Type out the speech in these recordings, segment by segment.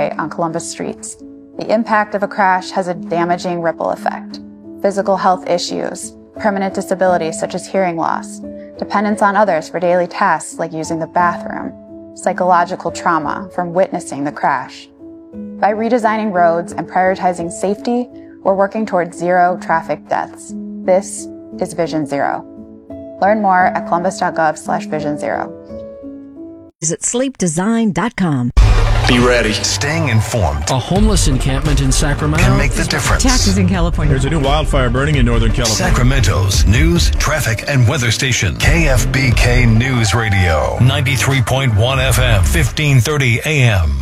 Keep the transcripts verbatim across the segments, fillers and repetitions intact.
Parkway on Columbus streets. The impact of a crash has a damaging ripple effect. Physical health issues, permanent disabilities such as hearing loss, dependence on others for daily tasks like using the bathroom, psychological trauma from witnessing the crash. By redesigning roads and prioritizing safety, we're working towards zero traffic deaths. This is Vision Zero. Learn more at columbus.gov slash vision zero. Visit sleep design dot com. Be ready. Staying informed. A homeless encampment in Sacramento Can make the difference. Taxes in California. There's a new wildfire burning in Northern California. Sacramento's news, traffic, and weather station. K F B K News Radio. ninety-three point one F M. fifteen thirty A M.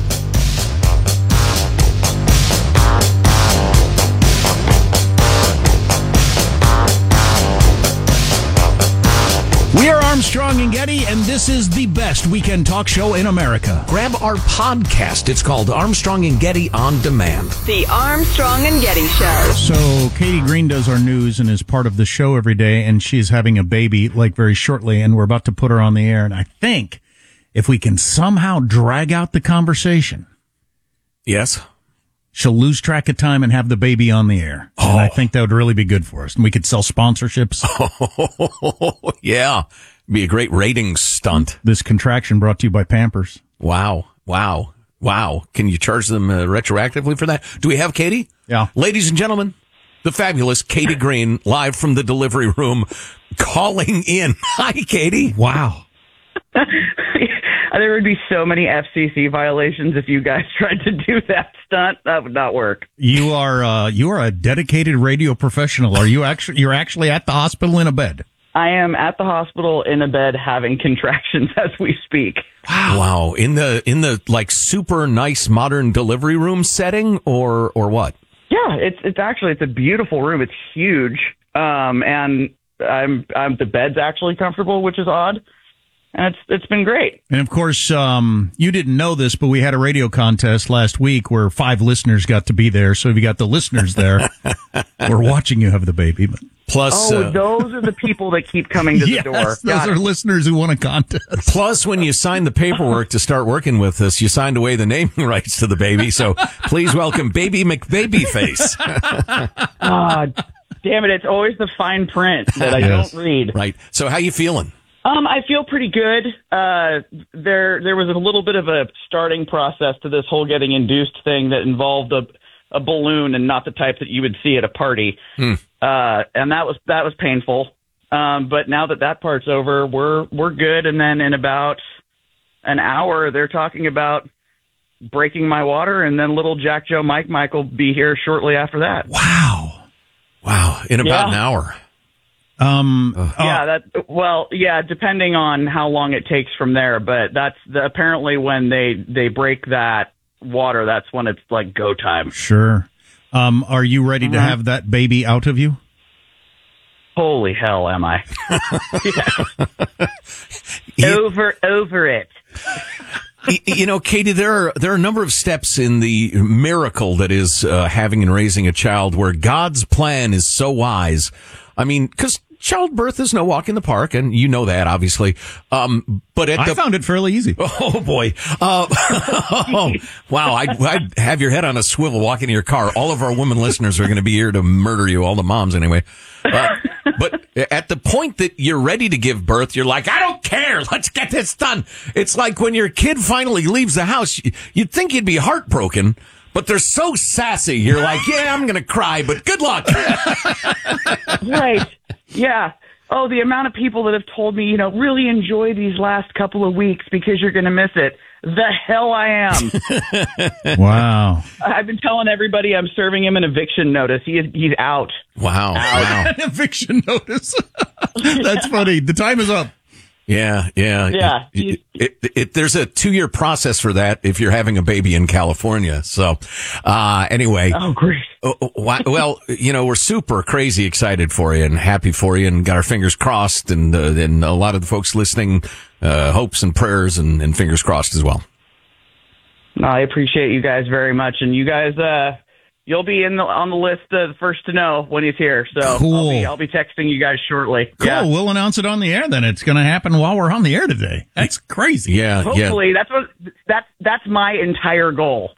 We are Armstrong and Getty, and this is the best weekend talk show in America. Grab our podcast. It's called Armstrong and Getty On Demand. The Armstrong and Getty Show. So Katie Green does our news and is part of the show every day, and she's having a baby, like, very shortly, and we're about to put her on the air. And I think if we can somehow drag out the conversation, Yes. she'll lose track of time and have the baby on the air. Oh. And I think that would really be good for us. And we could sell sponsorships. Oh, yeah. Be a great ratings stunt. This contraction brought to you by Pampers. Wow. Wow. Wow. Can you charge them uh, retroactively for that? Do we have Katie? Yeah. Ladies and gentlemen, the fabulous Katie Green, live from the delivery room, calling in. Hi, Katie. Wow. There would be so many F C C violations if you guys tried to do that stunt. That would not work. You are uh, you are a dedicated radio professional. Are you actually you're actually at the hospital in a bed? I am at the hospital in a bed having contractions as we speak. Wow. Wow. In the in the like super nice modern delivery room setting or or what? Yeah, it's it's actually it's a beautiful room. It's huge. Um and I'm I'm the bed's actually comfortable, which is odd. And it's it's been great. And of course, um, you didn't know this, but we had a radio contest last week where five listeners got to be there. So if you got the listeners there, we're watching you have the baby. But Plus, oh, uh, those are the people that keep coming to yes, the door. those Got are it. listeners who won a contest. Plus, when you signed the paperwork to start working with us, you signed away the naming rights to the baby. So please welcome Baby McBabyface. Ah, damn it! It's always the fine print that I Yes. don't read. Right. So how you feeling? Um, I feel pretty good. Uh, there, there was a little bit of a starting process to this whole getting induced thing that involved a, a balloon and not the type that you would see at a party. Hmm. Uh, and that was, that was painful. Um, but now that that part's over, we're, we're good. And then in about an hour, they're talking about breaking my water, and then little Jack Joe Mike Mike will be here shortly after that. Wow. Wow. In about Yeah. an hour. Um, uh, Yeah, that well, yeah, depending on how long it takes from there, but that's the, apparently when they they break that water, that's when it's like go time. Sure. Um, are you ready to Uh-huh. have that baby out of you? Holy hell, am I? You- over over it. Y- you know, Katie, there are there are a number of steps in the miracle that is uh, having and raising a child where God's plan is so wise. I mean, because childbirth is no walk in the park, and you know that, obviously. Um, but at I the found it fairly easy. Oh, boy. Uh, oh, wow. I'd, I'd have your head on a swivel walking to your car. All of our women listeners are going to be here to murder you, all the moms anyway. Uh, but at the point that you're ready to give birth, you're like, I don't care. Let's get this done. It's like when your kid finally leaves the house, you'd think you'd be heartbroken, but they're so sassy. You're like, yeah, I'm going to cry, but good luck. Right. Yeah. Oh, the amount of people that have told me, you know, really enjoy these last couple of weeks because you're going to miss it. The hell I am. Wow. I've been telling everybody I'm serving him an eviction notice. He is, he's out. Wow. Wow. An eviction notice. That's funny. The time is up. Yeah, yeah, Yeah. It, it, it, it, there's a two-year process for that if you're having a baby in California. So, uh, anyway. Oh, great. Uh, well, you know, we're super crazy excited for you and happy for you and got our fingers crossed, and uh, and a lot of the folks listening, uh, hopes and prayers and, and fingers crossed as well. No, I appreciate you guys very much, and you guys, uh, you'll be in the, on the list, uh, first to know when he's here. So Cool. I'll be, I'll be texting you guys shortly. Cool. Yeah. We'll announce it on the air then. It's going to happen while we're on the air today. That's crazy. Yeah, yeah. Hopefully, that's what that's that's my entire goal.